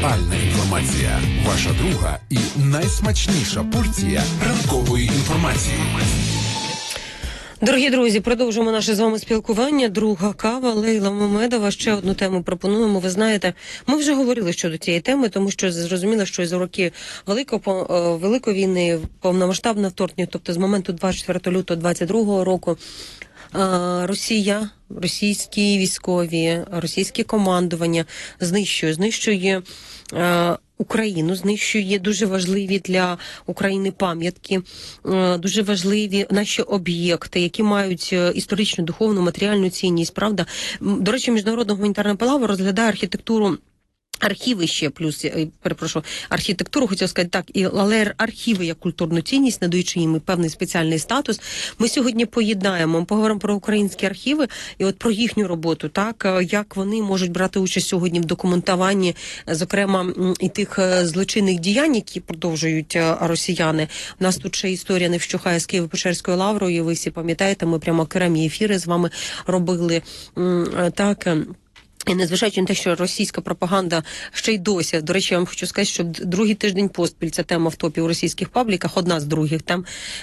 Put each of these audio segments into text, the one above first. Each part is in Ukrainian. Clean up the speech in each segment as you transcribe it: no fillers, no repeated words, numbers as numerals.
Актуальна інформація. Ваша друга і найсмачніша порція ранкової інформації. Дорогі друзі, продовжуємо наше з вами спілкування. Друга кава, Лейла Мамедова. Ще одну тему пропонуємо. Ви знаєте, ми вже говорили щодо цієї теми, тому що зрозуміло, що за роки Великої війни, повномасштабне вторгнення, тобто з моменту 24 лютого 22 року, Росія, російські військові, російське командування знищує Україну, знищує дуже важливі для України пам'ятки, дуже важливі наші об'єкти, які мають історичну, духовну, матеріальну цінність, правда? До речі, Міжнародне гуманітарне право розглядає архітектуру, архіви ще, плюс, архітектуру, хотів сказати так, але архіви як культурну цінність, надаючи їм певний спеціальний статус. Ми сьогодні поговоримо про українські архіви і от про їхню роботу, так, як вони можуть брати участь сьогодні в документуванні, зокрема, і тих злочинних діянь, які продовжують росіяни. У нас тут ще історія не вщухає з Києво-Печерською лаврою, ви всі пам'ятаєте, ми прямо окремі ефіри з вами робили, так. І незважаючи на те, що російська пропаганда ще й досі, до речі, я вам хочу сказати, що другий тиждень поспіль ця тема в топі у російських пабліках, одна з других тем,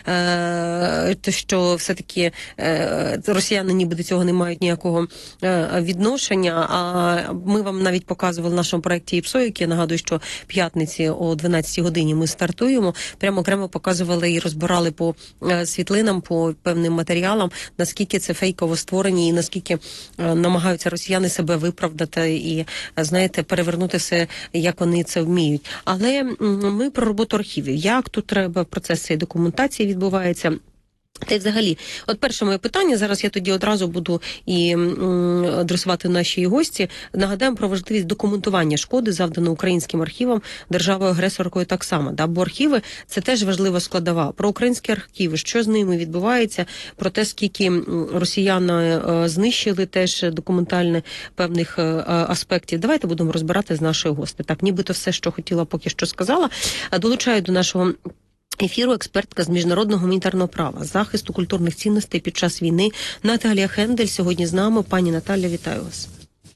що все-таки росіяни ніби до цього не мають ніякого відношення, а ми вам навіть показували в нашому проєкті ІПСО, який, я нагадую, що п'ятниці о 12-й годині ми стартуємо, прямо окремо показували і розбирали по світлинам, по певним матеріалам, наскільки це фейково створені і наскільки намагаються росіяни себе виправдати і, знаєте, перевернути все, як вони це вміють. Але ми про роботу архівів. Як тут треба процес цієї документації відбувається? Та й взагалі, от перше моє питання, зараз я тоді одразу буду і адресувати нашій гості. Нагадаємо про важливість документування шкоди, завданої українським архівам, державою-агресоркою так само. Да? Бо архіви – це теж важлива складова. Про українські архіви, що з ними відбувається, про те, скільки росіяни знищили теж документальне певних аспектів. Давайте будемо розбирати з нашою гостею. Так, нібито все, що хотіла, поки що сказала. Долучаю до нашого ефіру експертка з міжнародного гуманітарного права, захисту культурних цінностей під час війни Наталія Хендель сьогодні з нами. Пані Наталя, вітаю вас.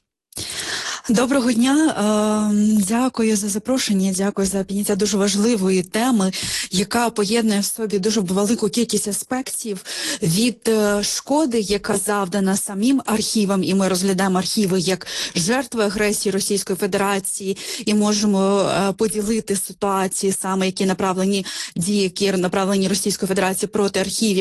Доброго дня, дякую за запрошення, дякую за підняття дуже важливої теми, яка поєднує в собі дуже велику кількість аспектів від шкоди, яка завдана самим архівам, і ми розглядаємо архіви як жертви агресії Російської Федерації, і можемо поділити ситуації саме, які направлені дії, які направлені Російською Федерацією проти архівів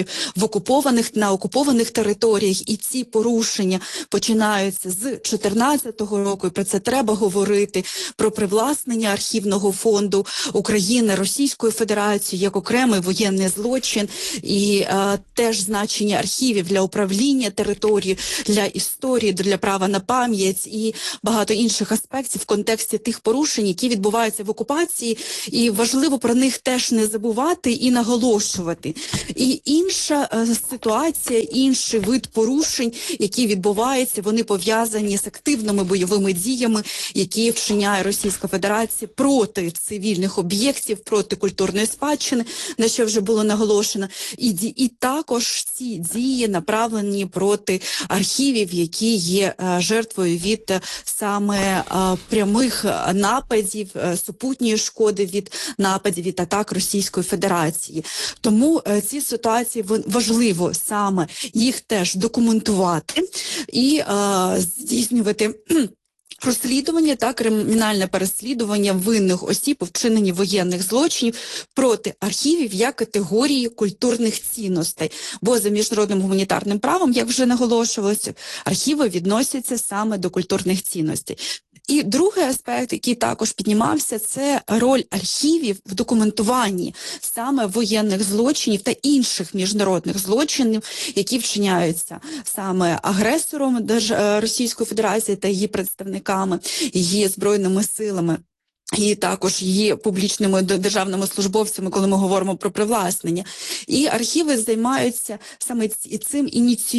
на окупованих територіях, і ці порушення починаються з 2014 року. Про це треба говорити, про привласнення архівного фонду України Російською Федерацією як окремий воєнний злочин, і теж значення архівів для управління територією, для історії, для права на пам'ять і багато інших аспектів в контексті тих порушень, які відбуваються в окупації, і важливо про них теж не забувати і наголошувати. І інша ситуація, інший вид порушень, які відбуваються, вони пов'язані з активними бойовими діями, які вчиняє Російська Федерація проти цивільних об'єктів, проти культурної спадщини, на що вже було наголошено. І також ці дії направлені проти архівів, які є жертвою від саме прямих нападів, супутньої шкоди від нападів, від атак Російської Федерації. Тому ці ситуації важливо саме їх теж документувати і здійснювати розслідування та кримінальне переслідування винних осіб у вчиненні воєнних злочинів проти архівів як категорії культурних цінностей. Бо за міжнародним гуманітарним правом, як вже наголошувалося, архіви відносяться саме до культурних цінностей. І другий аспект, який також піднімався, це роль архівів в документуванні саме воєнних злочинів та інших міжнародних злочинів, які вчиняються саме агресором Російської Федерації та її представниками, її збройними силами. І також є публічними державними службовцями, коли ми говоримо про привласнення. І архіви займаються саме цим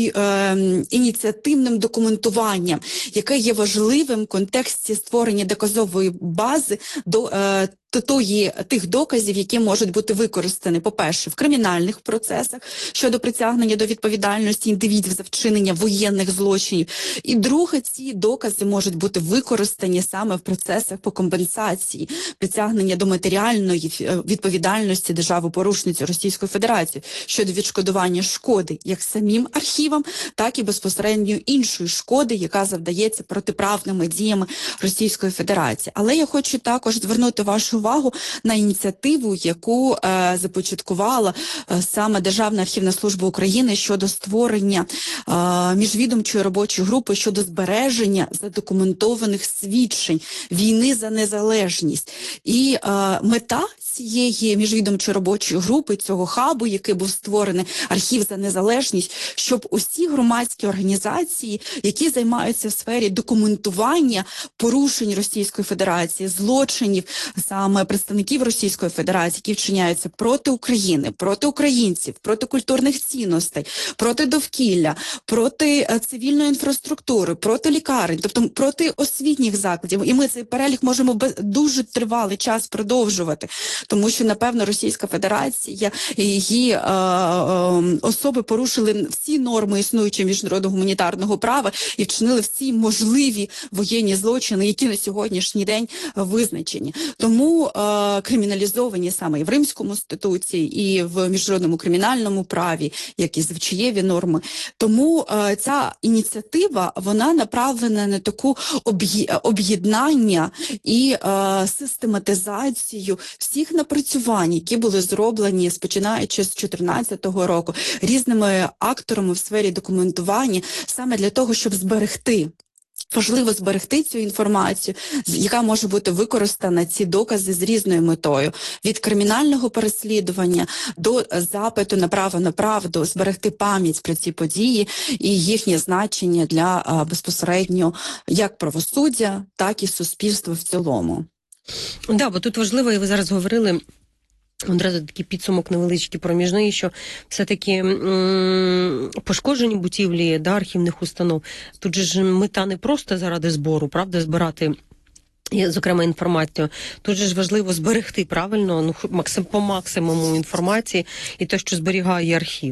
ініціативним документуванням, яке є важливим в контексті створення доказової бази до тих доказів, які можуть бути використані, по-перше, в кримінальних процесах щодо притягнення до відповідальності індивідів за вчинення воєнних злочинів. І друге, ці докази можуть бути використані саме в процесах по компенсації, притягнення до матеріальної відповідальності держави-порушниці Російської Федерації щодо відшкодування шкоди як самим архівам, так і безпосередньо іншої шкоди, яка завдається протиправними діями Російської Федерації. Але я хочу також звернути вашу увагу на ініціативу, яку започаткувала саме Державна архівна служба України щодо створення міжвідомчої робочої групи щодо збереження задокументованих свідчень війни за незалежність. І мета цієї міжвідомчої робочої групи, цього хабу, який був створений, архів за незалежність, щоб усі громадські організації, які займаються в сфері документування порушень Російської Федерації, злочинів саме представників Російської Федерації, які вчиняються проти України, проти українців, проти культурних цінностей, проти довкілля, проти цивільної інфраструктури, проти лікарень, тобто проти освітніх закладів. І ми цей перелік можемо дуже тривалий час продовжувати, тому що, напевно, Російська Федерація і її особи порушили всі норми існуючого міжнародного гуманітарного права і вчинили всі можливі воєнні злочини, які на сьогоднішній день визначені. Тому криміналізовані саме і в Римському статуті, і в міжнародному кримінальному праві, як і звичаєві норми. Тому ця ініціатива, вона направлена на таку об'єднання і систематизацію всіх напрацювань, які були зроблені, починаючи з 2014 року, різними акторами в сфері документування, саме для того, щоб зберегти. Важливо зберегти цю інформацію, яка може бути використана, ці докази з різною метою. Від кримінального переслідування до запиту на право на правду, зберегти пам'ять про ці події і їхнє значення для безпосередньо як правосуддя, так і суспільства в цілому. Да, бо тут важливо, і ви зараз говорили, одразу такий підсумок невеличкий проміжний, що все-таки пошкоджені будівлі архівних установ, тут же ж мета не просто заради збору, правда, збирати, зокрема, інформацію. Тут же ж важливо зберегти правильно, по максимуму інформації і те, що зберігає архів.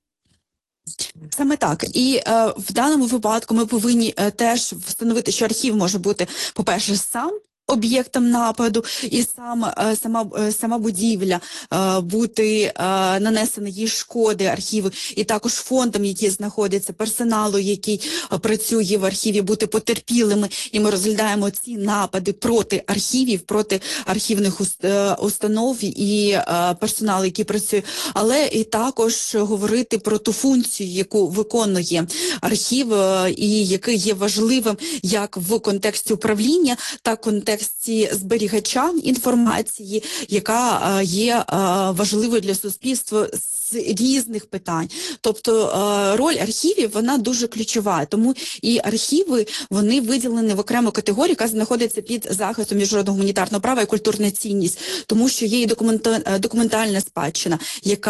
Саме так. І в даному випадку ми повинні теж встановити, що архів може бути, по-перше, сам об'єктом нападу, і сама будівля бути нанесена їй шкоди архіву, і також фондам, які знаходяться, персоналу, який працює в архіві, бути потерпілими. І ми розглядаємо ці напади проти архівів, проти архівних установ і персоналу, який працює, але і також говорити про ту функцію, яку виконує архів, і який є важливим як в контексті управління, так і в контексті зберігача інформації, яка є важливою для суспільства з різних питань. Тобто роль архівів, вона дуже ключова. Тому і архіви, вони виділені в окрему категорію, яка знаходиться під захистом міжнародного гуманітарного права і культурна цінність. Тому що є і документальна спадщина,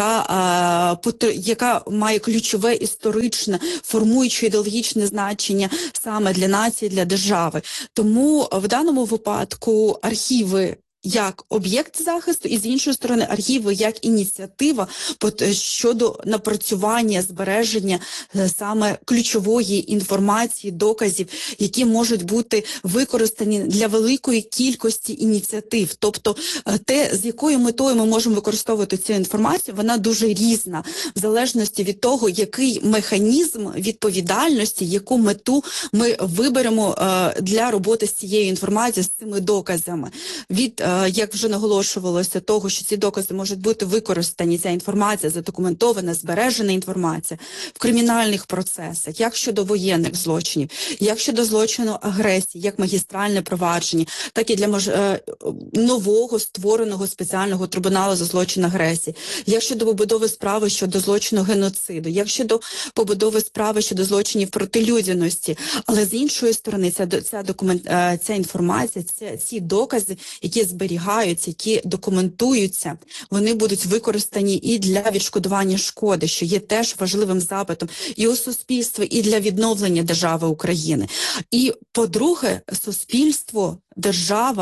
яка має ключове історичне, формуюче ідеологічне значення саме для нації, для держави. Тому в даному випадку архіви як об'єкт захисту, і з іншої сторони архіви як ініціатива щодо напрацювання, збереження саме ключової інформації, доказів, які можуть бути використані для великої кількості ініціатив. Тобто те, з якою метою ми можемо використовувати цю інформацію, вона дуже різна, в залежності від того, який механізм відповідальності, яку мету ми виберемо для роботи з цією інформацією, з цими доказами. Від як вже наголошувалося, того, що ці докази можуть бути використані, ця інформація, задокументована, збережена інформація в кримінальних процесах, як щодо воєнних злочинів, як щодо злочину агресії, як магістральне провадження, так і для нового створеного спеціального трибуналу за злочин агресії, як щодо побудови справи щодо злочину геноциду, як щодо побудови справи щодо злочинів проти людяності. Але з іншої сторони, ця інформація, ці докази, які зберігаються, які документуються, вони будуть використані і для відшкодування шкоди, що є теж важливим запитом і у суспільства, і для відновлення держави України. І, по-друге, суспільство, держава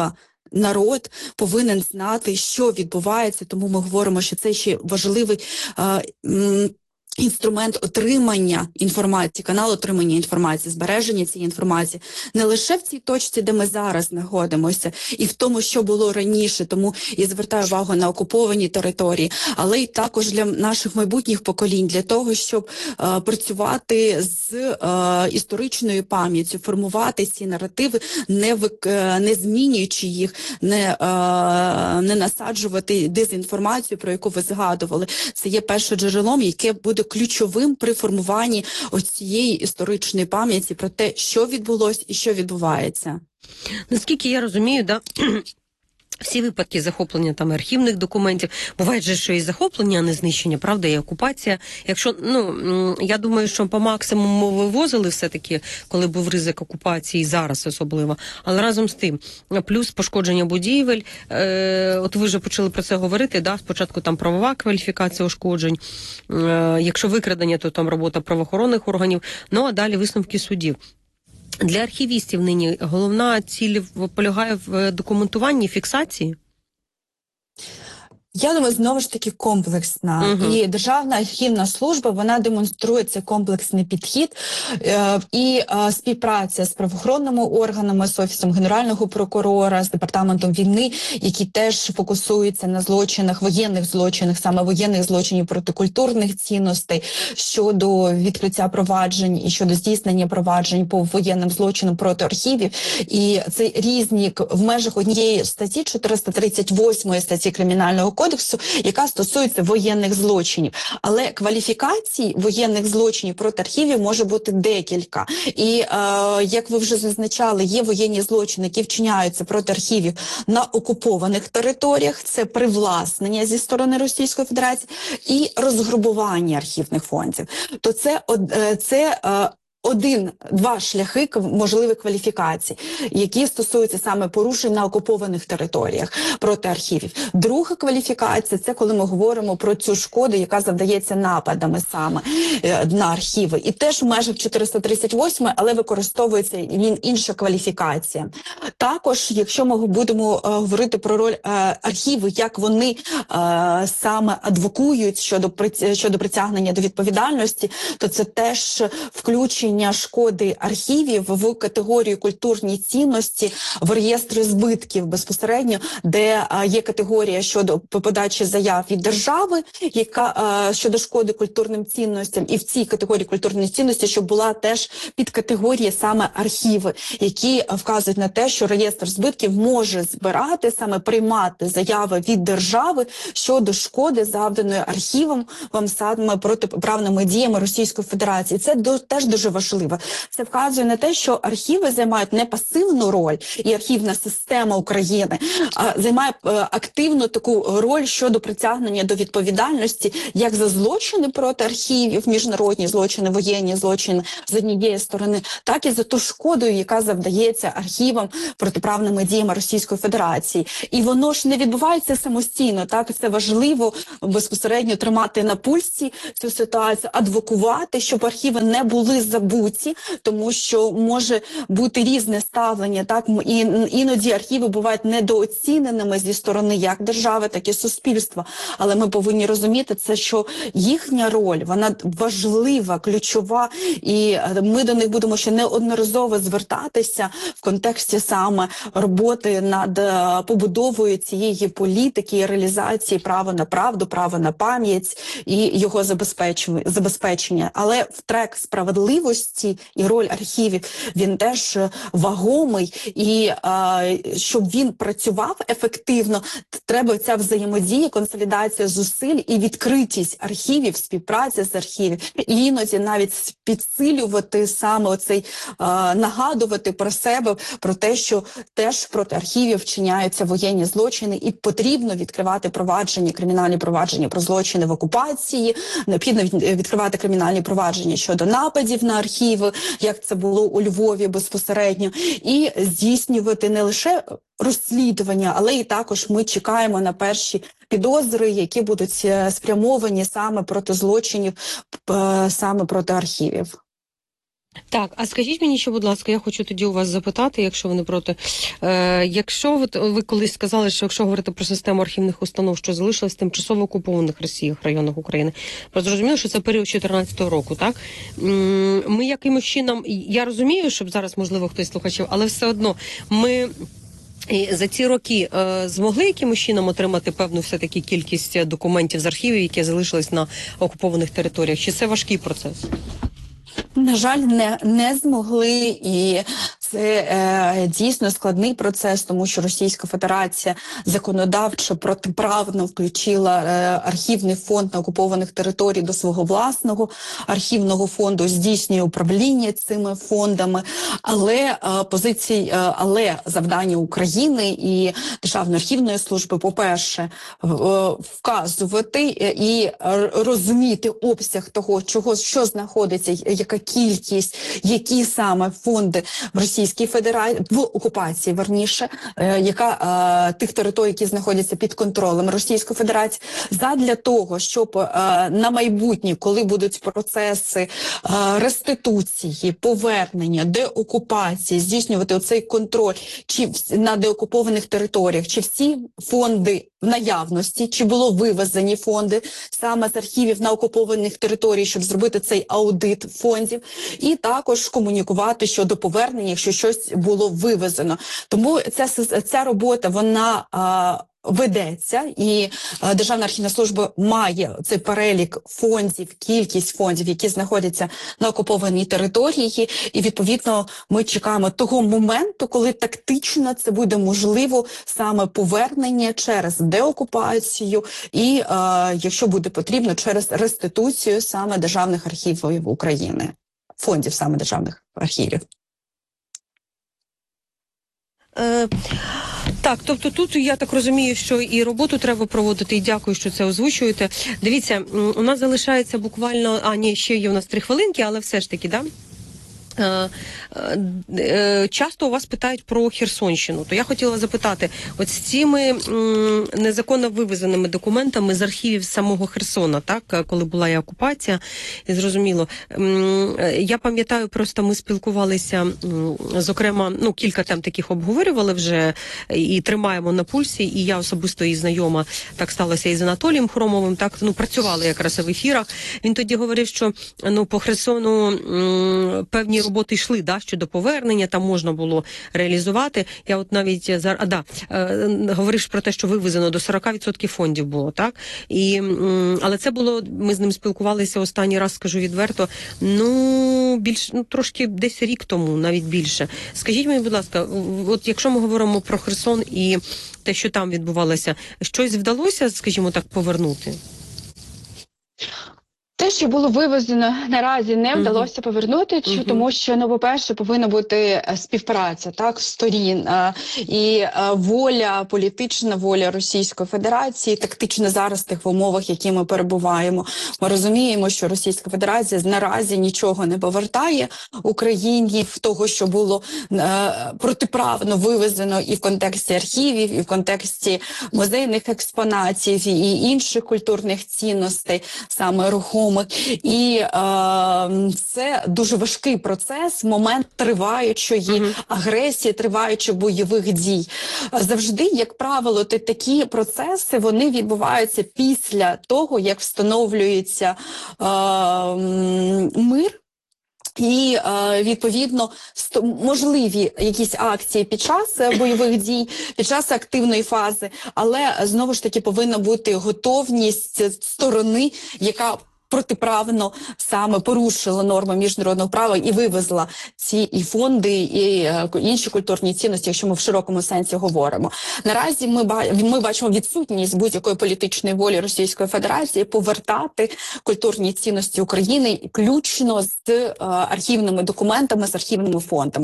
народ повинен знати, що відбувається, тому ми говоримо, що це ще важливий інструмент отримання інформації, канал отримання інформації, збереження цієї інформації не лише в цій точці, де ми зараз знаходимося, і в тому, що було раніше, тому і звертаю увагу на окуповані території, але й також для наших майбутніх поколінь, для того, щоб працювати з історичною пам'яттю, формувати ці наративи, не змінюючи їх, не насаджувати дезінформацію, про яку ви згадували. Це є першим джерелом, яке буде ключовим при формуванні ось цієї історичної пам'яті про те, що відбулось і що відбувається. Наскільки я розумію, да, всі випадки захоплення там архівних документів, буває же, що і захоплення, а не знищення, правда, і окупація. Якщо, я думаю, що по максимуму вивозили все-таки, коли був ризик окупації, зараз особливо, але разом з тим, плюс пошкодження будівель, от ви вже почали про це говорити, да, спочатку там правова кваліфікація ушкоджень, якщо викрадення, то там робота правоохоронних органів, а далі висновки судів. Для архівістів нині головна ціль полягає в документуванні, фіксації? Я думаю, знову ж таки комплексна. І Державна архівна служба, вона демонструє цей комплексний підхід і співпраця з правоохоронними органами, з Офісом Генерального прокурора, з Департаментом війни, які теж фокусуються на злочинах, воєнних злочинах, саме воєнних злочинів проти культурних цінностей, щодо відкриття проваджень і щодо здійснення проваджень по воєнним злочинам проти архівів. І це різні в межах однієї статті, 438 статті Кримінального кодексу, яка стосується воєнних злочинів. Але кваліфікацій воєнних злочинів проти архівів може бути декілька. І, як ви вже зазначали, є воєнні злочини, які вчиняються проти архівів на окупованих територіях, це привласнення зі сторони Російської Федерації і розграбування архівних фондів. То це один-два шляхи можливих кваліфікацій, які стосуються саме порушень на окупованих територіях проти архівів. Друга кваліфікація – це коли ми говоримо про цю шкоду, яка завдається нападами саме на архіви. І теж в межах 438, але використовується інша кваліфікація. Також, якщо ми будемо говорити про роль архіву, як вони саме адвокують щодо притягнення до відповідальності, то це теж включення шкоди архівів в категорію культурні цінності, в реєстри збитків безпосередньо, де є категорія щодо подачі заяв від держави, яка щодо шкоди культурним цінностям, і в цій категорії культурної цінності, щоб була теж підкатегорія саме архіви, які вказують на те, що реєстр збитків може збирати, саме приймати заяви від держави щодо шкоди, завданої архівом саме протиправними діями Російської Федерації. Це теж дуже важливо. Це вказує на те, що архіви займають не пасивну роль, і архівна система України займає активну таку роль щодо притягнення до відповідальності як за злочини проти архівів, міжнародні злочини, воєнні злочини з однієї сторони, так і за ту шкоду, яка завдається архівам протиправними діями Російської Федерації. І воно ж не відбувається самостійно, так, це важливо безпосередньо тримати на пульсі цю ситуацію, адвокувати, щоб архіви не були забуті, тому що може бути різне ставлення, так, і іноді архіви бувають недооціненими зі сторони як держави, так і суспільства, але ми повинні розуміти це, що їхня роль, вона важлива, ключова, і ми до них будемо ще неодноразово звертатися в контексті саме роботи над побудовою цієї політики і реалізації права на правду, права на пам'ять і його забезпечення. Але в трек справедливості і роль архівів, він теж вагомий, і щоб він працював ефективно, треба ця взаємодія, консолідація зусиль і відкритість архівів, співпраця з архівів, і іноді навіть підсилювати саме оцей, нагадувати про себе, про те, що теж проти архівів вчиняються воєнні злочини, і потрібно відкривати провадження, кримінальні провадження про злочини в окупації, необхідно відкривати кримінальні провадження щодо нападів на архіви, як це було у Львові безпосередньо, і здійснювати не лише розслідування, але і також ми чекаємо на перші підозри, які будуть спрямовані саме проти злочинів, саме проти архівів. Так, а скажіть мені ще, будь ласка, я хочу тоді у вас запитати, якщо ви не проти. Якщо ви колись сказали, що якщо говорити про систему архівних установ, що залишилось тимчасово окупованих Росією районах України, зрозуміло, що це період 2014 року, так? Ми якимось чином, я розумію, щоб зараз, можливо, хтось слухачів, але все одно ми... І за ці роки змогли якимось чином отримати певну все-таки кількість документів з архівів, які залишились на окупованих територіях? Чи це важкий процес? На жаль, не змогли, і це дійсно складний процес, тому що Російська Федерація законодавчо протиправно включила архівний фонд на окупованих територій до свого власного архівного фонду, здійснює управління цими фондами, але завдання України і Державної архівної служби, по-перше, вказувати і розуміти обсяг того, що знаходиться, яка кількість, які саме фонди в Російській Федерації, в окупації, верніше, тих територій, які знаходяться під контролем Російської Федерації, задля того, щоб на майбутнє, коли будуть процеси реституції, повернення, деокупації, здійснювати оцей контроль чи на деокупованих територіях, чи всі фонди в наявності, чи було вивезені фонди саме з архівів на окупованих територіях, щоб зробити цей аудит фондів, і також комунікувати щодо повернення, якщо щось було вивезено. Тому ця робота, вона ведеться, і Державна архівна служба має цей перелік фондів, кількість фондів, які знаходяться на окупованій території, і відповідно ми чекаємо того моменту, коли тактично це буде можливо саме повернення через деокупацію і, якщо буде потрібно, через реституцію саме державних архівів України, фондів саме державних архівів. Так, тобто тут, я так розумію, що і роботу треба проводити, і дякую, що це озвучуєте. Дивіться, у нас залишається буквально, ще є у нас 3 хвилинки, але все ж таки, да? Часто у вас питають про Херсонщину, то я хотіла запитати, от з цими незаконно вивезеними документами з архівів самого Херсона, так, коли була і окупація, і зрозуміло, я пам'ятаю, просто ми спілкувалися, зокрема, кілька тем таких обговорювали вже, і тримаємо на пульсі, і я особисто і знайома, так сталося і з Анатолієм Хромовим, так, працювали якраз в ефірах, він тоді говорив, що, по Херсону певні роботи йшли, да, щодо повернення, там можна було реалізувати. Я от навіть говориш про те, що вивезено до 40% фондів було, так? Але це було, ми з ним спілкувалися останній раз, скажу відверто, трошки десь рік тому, навіть більше. Скажіть мені, будь ласка, от якщо ми говоримо про Херсон і те, що там відбувалося, щось вдалося, скажімо так, повернути? Те, що було вивезено, наразі не вдалося повернути, тому що, по-перше, повинна бути співпраця, так, сторін, і політична воля Російської Федерації, тактично зараз в тих умовах, які ми перебуваємо. Ми розуміємо, що Російська Федерація наразі нічого не повертає Україні в того, що було протиправно вивезено і в контексті архівів, і в контексті музейних експонатів, і інших культурних цінностей, саме рухомих. І це дуже важкий процес, момент триваючої агресії, триваючих бойових дій. Завжди, як правило, такі процеси, вони відбуваються після того, як встановлюється мир. І, відповідно, можливі якісь акції під час бойових дій, під час активної фази, але, знову ж таки, повинна бути готовність сторони, яка протиправно саме порушила норми міжнародного права і вивезла ці і фонди, і інші культурні цінності, якщо ми в широкому сенсі говоримо. Наразі ми бачимо відсутність будь-якої політичної волі Російської Федерації повертати культурні цінності України, включно з архівними документами, з архівними фондами.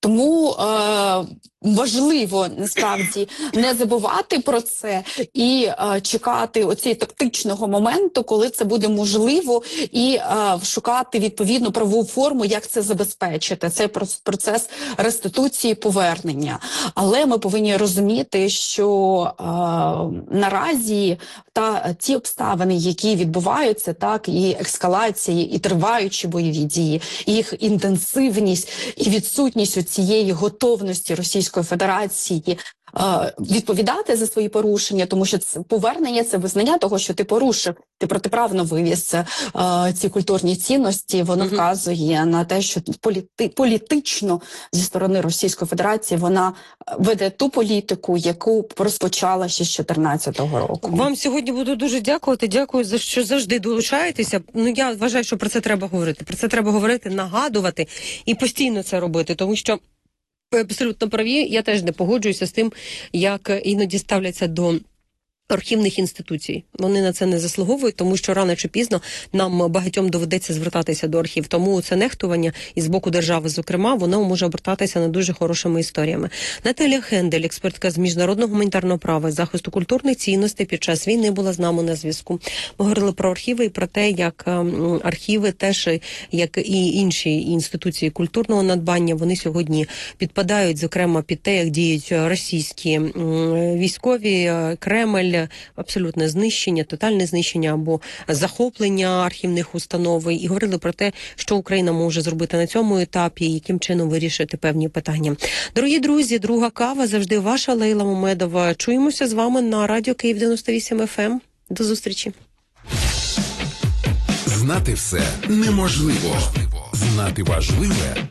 Тому важливо насправді не забувати про це і чекати оцей тактичного моменту, коли це буде можливо, і шукати відповідну правову форму, як це забезпечити. Це процес реституції, повернення. Але ми повинні розуміти, що наразі ті обставини, які відбуваються, так, і ескалації, і триваючі бойові дії, і їх інтенсивність, і відсутність цієї готовності Російської Федерації відповідати за свої порушення, тому що повернення – це визнання того, що ти порушив, ти протиправно вивіз ці культурні цінності, воно вказує на те, що політично зі сторони Російської Федерації вона веде ту політику, яку розпочала ще з 2014 року. Вам сьогодні буду дуже дякувати. Дякую за що завжди долучаєтеся. Ну, я вважаю, що про це треба говорити. Про це треба говорити, нагадувати і постійно це робити, тому що ви абсолютно праві. Я теж не погоджуюся з тим, як іноді ставляться до архівних інституцій. Вони на це не заслуговують, тому що рано чи пізно нам багатьом доведеться звертатися до архів. Тому це нехтування і з боку держави, зокрема, воно може обертатися на дуже хорошими історіями. Наталія Хендель, експертка з міжнародного гуманітарного права і захисту культурних цінностей, під час війни була з нами на зв'язку. Ми говорили про архіви і про те, як архіви теж, як і інші інституції культурного надбання, вони сьогодні підпадають, зокрема, під те, як діють російські військові, Кремль, абсолютне знищення, тотальне знищення або захоплення архівних установ. І говорили про те, що Україна може зробити на цьому етапі, яким чином вирішити певні питання. Дорогі друзі, друга кава завжди ваша, Лейла Мамедова. Чуємося з вами на радіо Київ 98 FM. До зустрічі. Знати все неможливо. Знати важливе